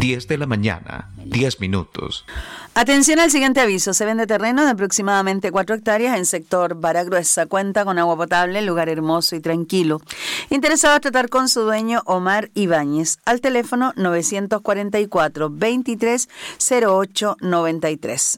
10 de la mañana, 10 minutos. Atención al siguiente aviso. Se vende terreno de aproximadamente 4 hectáreas en sector Vara Gruesa. Cuenta con agua potable, lugar hermoso y tranquilo. Interesado tratar con su dueño Omar Ibáñez al teléfono 944-230893.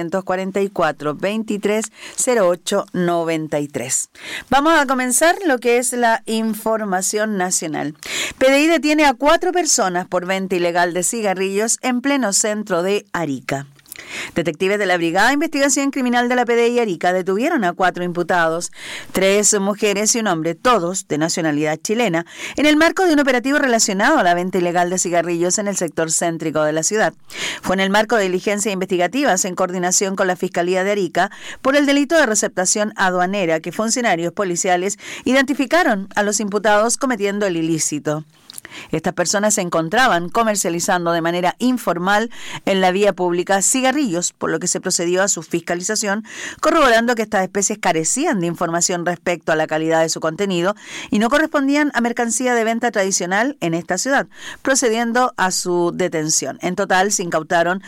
944-230893. Vamos a comenzar lo que es la información nacional. PDI detiene a 4 personas por venta ilegal de cigarrillos en pleno centro de Arica. Detectives de la Brigada de Investigación Criminal de la PDI Arica detuvieron a 4 imputados, 3 mujeres y un hombre, todos de nacionalidad chilena, en el marco de un operativo relacionado a la venta ilegal de cigarrillos en el sector céntrico de la ciudad. Fue en el marco de diligencias investigativas en coordinación con la Fiscalía de Arica por el delito de receptación aduanera que funcionarios policiales identificaron a los imputados cometiendo el ilícito. Estas personas se encontraban comercializando de manera informal en la vía pública cigarrillos, por lo que se procedió a su fiscalización, corroborando que estas especies carecían de información respecto a la calidad de su contenido y no correspondían a mercancía de venta tradicional en esta ciudad, procediendo a su detención. En total se incautaron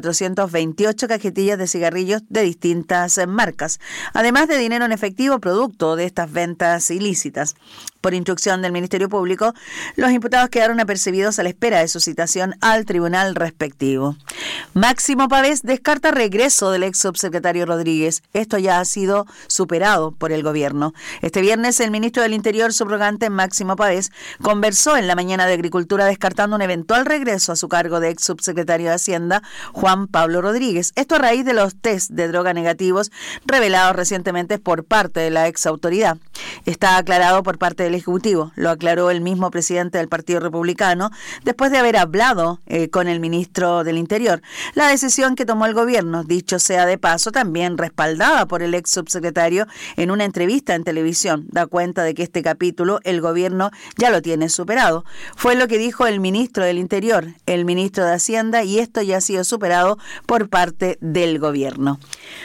428 cajetillas de cigarrillos de distintas marcas, además de dinero en efectivo producto de estas ventas ilícitas. Por instrucción del Ministerio Público, los imputados quedaron apercibidos a la espera de su citación al tribunal respectivo. Máximo Pavés descarta regreso del ex subsecretario Rodríguez. Esto ya ha sido superado por el gobierno. Este viernes, el ministro del Interior subrogante Máximo Pavés conversó en la mañana de Agricultura descartando un eventual regreso a su cargo de ex subsecretario de Hacienda, Juan Pablo Rodríguez. Esto a raíz de los test de droga negativos revelados recientemente por parte de la ex autoridad. Está aclarado por parte del Ejecutivo, lo aclaró el mismo presidente del Partido Republicano después de haber hablado con el ministro del Interior. La decisión que tomó el gobierno, dicho sea de paso, también respaldada por el ex subsecretario en una entrevista en televisión, da cuenta de que este capítulo el gobierno ya lo tiene superado. Fue lo que dijo el ministro del Interior, el ministro de Hacienda, y esto ya ha sido superado por parte del gobierno.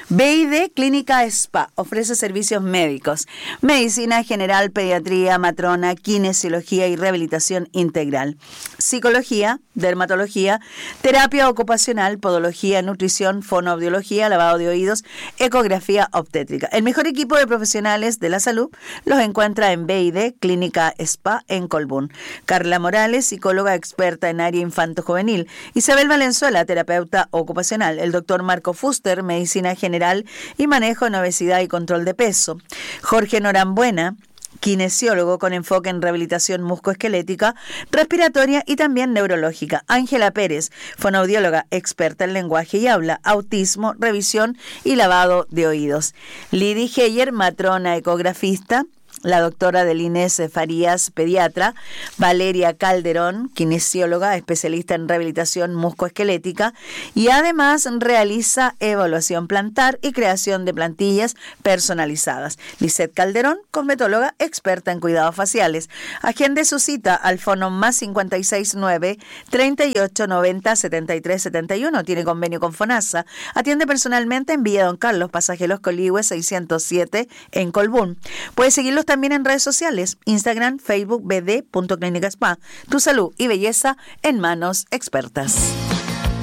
BID Clínica Spa ofrece servicios médicos, medicina general, pediatría, matrona, kinesiología y rehabilitación integral, psicología, dermatología, terapia ocupacional, podología, nutrición, fonoaudiología, lavado de oídos, ecografía obstétrica. El mejor equipo de profesionales de la salud los encuentra en BID Clínica Spa en Colbún. Carla Morales, psicóloga experta en área infanto-juvenil. Isabel Valenzuela, terapeuta ocupacional. El doctor Marco Fuster, medicina general y manejo en obesidad y control de peso. Jorge Norambuena, kinesiólogo con enfoque en rehabilitación muscoesquelética, respiratoria y también neurológica. Ángela Pérez, fonoaudióloga experta en lenguaje y habla, autismo, revisión y lavado de oídos. Lidi Heyer, matrona ecografista. La doctora del Inés Farías, pediatra. Valeria Calderón, kinesióloga, especialista en rehabilitación muscoesquelética y además realiza evaluación plantar y creación de plantillas personalizadas. Lisette Calderón, cosmetóloga, experta en cuidados faciales. Agende su cita al fono más 569-3890-7371. Tiene convenio con FONASA. Atiende personalmente en Villa Don Carlos, pasaje Los Coligües 607 en Colbún. Puede seguirlos también en redes sociales, Instagram, Facebook, bd.clinicaspa. Tu salud y belleza en manos expertas.